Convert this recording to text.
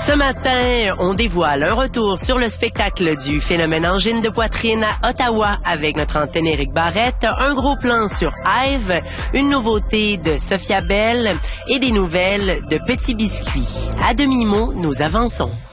Ce matin, on dévoile un retour sur le spectacle du phénomène angine de poitrine à Ottawa avec notre antenne Éric Barrette, un gros plan sur Hive, une nouveauté de Sophia Bell et des nouvelles de Petit Biscuit. À demi-mot, nous avançons.